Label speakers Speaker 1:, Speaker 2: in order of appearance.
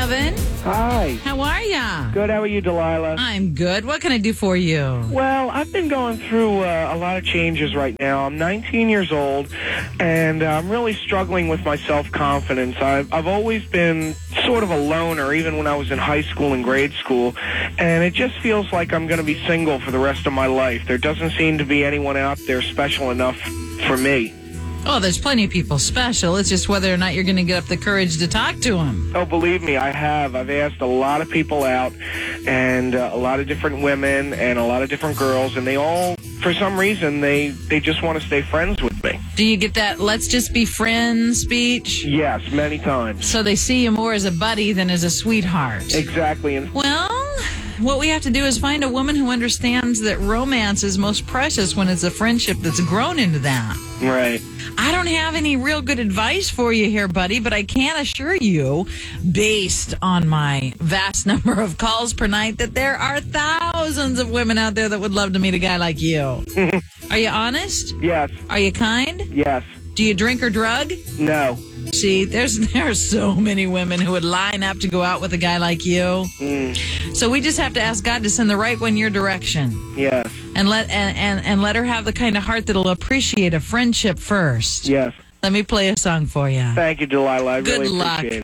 Speaker 1: Kevin.
Speaker 2: Hi.
Speaker 1: How are ya?
Speaker 2: Good. How are you, Delilah?
Speaker 1: I'm good. What can I do for you?
Speaker 2: Well, I've been going through a lot of changes right now. I'm 19 years old, and I'm really struggling with my self-confidence. I've always been sort of a loner, even when I was in high school and grade school, and it just feels like I'm going to be single for the rest of my life. There doesn't seem to be anyone out there special enough for me.
Speaker 1: Oh, there's plenty of people special. It's just whether or not you're going to get up the courage to talk to them.
Speaker 2: Oh, believe me, I have. I've asked a lot of people out, and a lot of different women and a lot of different girls, and they all, for some reason, they just want to stay friends with me.
Speaker 1: Do you get that let's just be friends speech?
Speaker 2: Yes, many times.
Speaker 1: So they see you more as a buddy than as a sweetheart.
Speaker 2: Exactly. And
Speaker 1: Well, what we have to do is find a woman who understands that romance is most precious when it's a friendship that's grown into that.
Speaker 2: right.
Speaker 1: I don't have any real good advice for you here, buddy, but I can assure you, based on my vast number of calls per night, that there are thousands of women out there that would love to meet a guy like you. Are you honest?
Speaker 2: Yes.
Speaker 1: Are you kind?
Speaker 2: Yes.
Speaker 1: Do you drink or drug?
Speaker 2: No.
Speaker 1: See, there are so many women who would line up to go out with a guy like you. So we just have to ask God to send the right one your direction.
Speaker 2: Yes.
Speaker 1: And let her have the kind of heart that'll appreciate a friendship first.
Speaker 2: Yes.
Speaker 1: Let me play a song for you.
Speaker 2: Thank you, Delilah. I
Speaker 1: Good
Speaker 2: really
Speaker 1: luck.
Speaker 2: appreciate it.